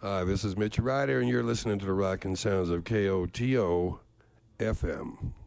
Hi, this is Mitch Ryder, and you're listening to the Rockin' Sounds of KOTO FM.